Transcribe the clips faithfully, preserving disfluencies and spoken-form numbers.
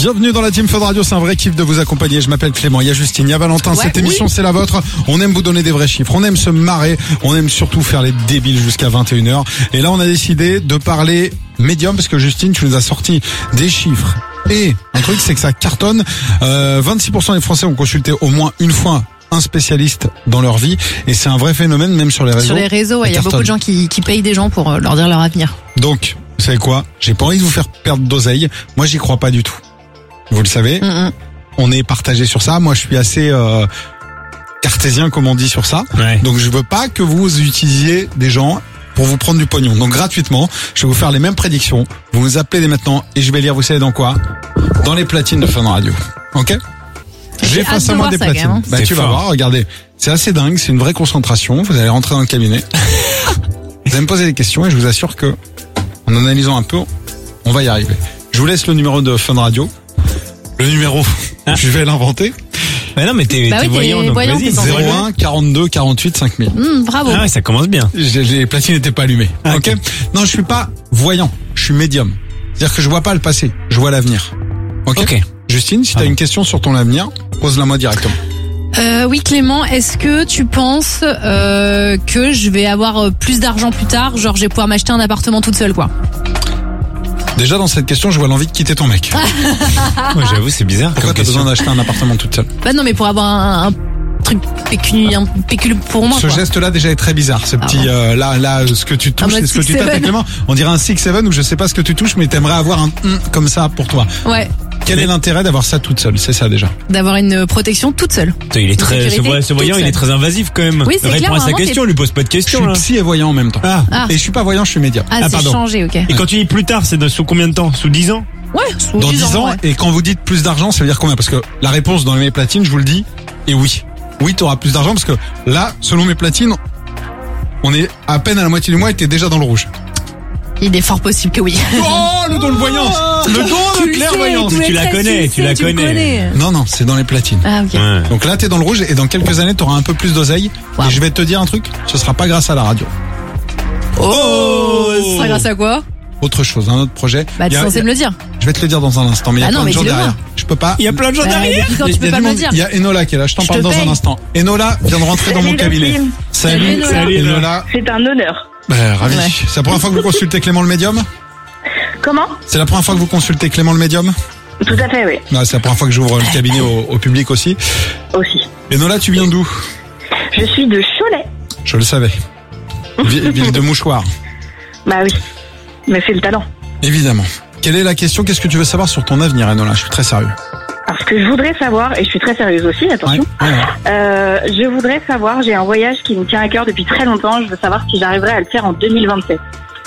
Bienvenue dans la Team Fun Radio, c'est un vrai kiff de vous accompagner. Je m'appelle Clément, il y a Justine, il y a Valentin. Ouais, Cette émission, oui. c'est la vôtre. On aime vous donner des vrais chiffres, on aime se marrer, on aime surtout faire les débiles jusqu'à vingt et une heures. Et là, on a décidé de parler médium parce que Justine, tu nous as sorti des chiffres. Et un truc, c'est que ça cartonne. Euh, vingt-six pour cent des Français ont consulté au moins une fois un spécialiste dans leur vie. Et c'est un vrai phénomène, même sur les réseaux. Sur les réseaux, il ouais, y a beaucoup de gens qui, qui payent des gens pour leur dire leur avenir. Donc, vous savez quoi? J'ai pas envie de vous faire perdre d'oseille. Moi, j'y crois pas du tout. Vous le savez. Mm-mm. On est partagé sur ça. Moi, je suis assez euh, cartésien, comme on dit sur ça. Ouais. Donc, je veux pas que vous utilisiez des gens pour vous prendre du pognon. Donc, gratuitement, je vais vous faire les mêmes prédictions. Vous nous appelez dès maintenant et je vais lire, vous savez dans quoi? Dans les platines de Fun Radio. Ok? J'ai face à moi des platines. Hein. Bah, tu fort. vas voir, regardez. C'est assez dingue, c'est une vraie concentration. Vous allez rentrer dans le cabinet. Vous allez me poser des questions et je vous assure que, en analysant un peu, on va y arriver. Je vous laisse le numéro de Fun Radio. Le numéro, ah. je vais l'inventer. Mais non, mais t'es, bah t'es oui, voyant, donc vas-y. zéro un quarante-deux quarante-huit cinq mille. Mmh, bravo. Ah ouais, ça commence bien. J'ai, les platines n'étaient pas allumées. Ah, ok. Non, je suis pas voyant. Je suis médium. C'est-à-dire que je vois pas le passé. Je vois l'avenir. Ok. okay. Justine, si t'as ah. une question sur ton avenir, pose-la moi directement. Euh, oui, Clément, est-ce que tu penses euh, que je vais avoir plus d'argent plus tard, genre je vais pouvoir m'acheter un appartement toute seule, quoi? Déjà dans cette question, je vois l'envie de quitter ton mec. Ouais, j'avoue, c'est bizarre. Pourquoi t'as besoin d'acheter un appartement toute seule? Bah non, mais pour avoir un, un truc pécule, un pécule pour moi. Ce quoi. geste-là déjà est très bizarre. Ce ah petit, bon. euh, là, là, ce que tu touches, c'est ce que tu tapes, Clément. On dirait un six seven ou je sais pas ce que tu touches, mais t'aimerais avoir un mm, comme ça pour toi. Ouais. Quel est l'intérêt d'avoir ça toute seule? C'est ça déjà. D'avoir une protection toute seule. Il est très, ce, voy- ce voyant, il est très invasif quand même. Oui, c'est Réponds clair, à sa question, lui pose pas de questions. Je suis psy et voyant en même temps. Ah. ah. Et je suis pas voyant, je suis médium. Ah, ah c'est pardon. changé, ok. Et quand tu dis plus tard, c'est de, sous combien de temps? Sous dix ans? Ouais, sous dans dix ans. Ouais. Et quand vous dites plus d'argent, ça veut dire combien? Parce que la réponse dans mes platines, je vous le dis, est oui. Oui, t'auras plus d'argent parce que là, selon mes platines, on est à peine à la moitié du mois et t'es déjà dans le rouge. Il est fort possible que oui. Oh, le don de voyance, le don de clairvoyance. Tu, tu la connais, tu, tu la connais. connais. Non, non, c'est dans les platines. Ah, ok. Ouais. Donc là, t'es dans le rouge et dans quelques années, t'auras un peu plus d'oseille. Wow. Et je vais te dire un truc, ce sera pas grâce à la radio. Oh, ce sera grâce à quoi? Autre chose, un autre projet. Bah, tu es censé me le dire. Je vais te le dire dans un instant, mais il y a ah plein non, de gens derrière. Moi. Je peux pas. Il y a plein de gens bah, derrière. Quand tu peux pas me le dire. Il y a Enola qui est là, je t'en je parle dans paye. un instant. Enola vient de rentrer Salut dans mon cabinet. Film. Salut, Salut Enola. Salut Enola. C'est un honneur. Bah, ravi. Ouais. C'est la première fois que vous consultez Clément le médium? Comment? C'est la première fois que vous consultez Clément le médium? Tout à fait, oui. Non, c'est la première fois que j'ouvre le cabinet au, au public aussi. Aussi. Enola, tu viens d'où? Je suis de Cholet. Je le savais. Ville, ville de mouchoir. Bah oui. Mais c'est le talent. Évidemment. Quelle est la question? Qu'est-ce que tu veux savoir sur ton avenir, Enola? Je suis très sérieux. Alors, ce que je voudrais savoir, et je suis très sérieuse aussi, attention, ouais, ouais, ouais. Euh, je voudrais savoir, j'ai un voyage qui me tient à cœur depuis très longtemps, je veux savoir si j'arriverai à le faire en deux mille vingt-sept.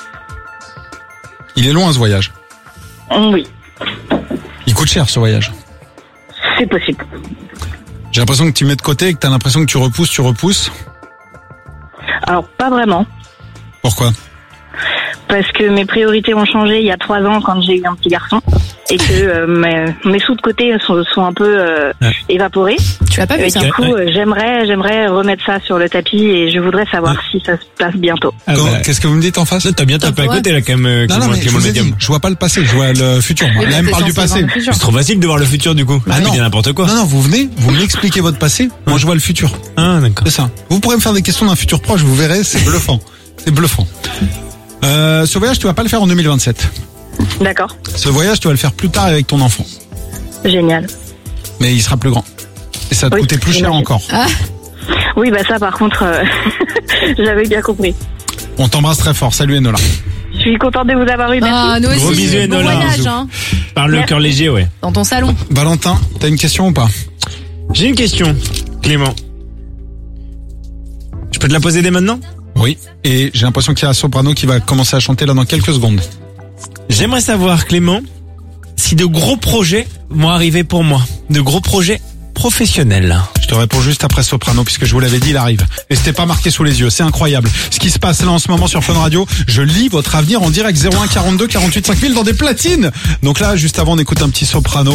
Il est loin ce voyage? Oui. Il coûte cher ce voyage? C'est possible. J'ai l'impression que tu mets de côté et que tu as l'impression que tu repousses, tu repousses. Alors, pas vraiment. Pourquoi? Parce que mes priorités ont changé il y a trois ans quand j'ai eu un petit garçon et que euh, mes, mes sous de côté sont, sont un peu euh, ouais. évaporés. Tu as pas vu et ça? Du coup, ouais. j'aimerais, j'aimerais remettre ça sur le tapis et je voudrais savoir ouais. si ça se passe bientôt. Ah bah, qu'est-ce que vous me dites en face? T'as bien tapé à côté là quand même. Euh, non, non, mais je vous ai dit, je vois pas le passé, je vois le futur. Moi. Oui, là, elle me parle du passé. C'est trop facile de voir le futur du coup. Bah non, il y a n'importe quoi. Non, non, vous venez, vous m'expliquez votre passé. Moi, je vois le futur. Ah, d'accord. C'est ça. Vous pourrez me faire des questions d'un futur proche, vous verrez, c'est bluffant. C'est bluffant. Euh, ce voyage, tu vas pas le faire en deux mille vingt-sept. D'accord. Ce voyage, tu vas le faire plus tard avec ton enfant. Génial. Mais il sera plus grand. Et ça va te oui, coûter plus cher encore. Ah. Oui, bah ça, par contre, euh, j'avais bien compris. On t'embrasse très fort. Salut Enola. Je suis contente de vous avoir eu. Merci. Ah, nous aussi. Gros bisous Enola. Bon voyage, hein. Par le cœur léger, ouais. Dans ton salon. Valentin, t'as une question ou pas? J'ai une question, Clément. Je peux te la poser dès maintenant? Oui, et j'ai l'impression qu'il y a un soprano qui va commencer à chanter là dans quelques secondes. J'aimerais savoir, Clément, si de gros projets vont arriver pour moi. De gros projets professionnels. Je te réponds juste après soprano, puisque je vous l'avais dit, il arrive. Et c'était pas marqué sous les yeux, c'est incroyable. Ce qui se passe là en ce moment sur Fun Radio, je lis votre avenir en direct zéro un quarante-deux quarante-huit cinq mille dans des platines. Donc là, juste avant, on écoute un petit soprano.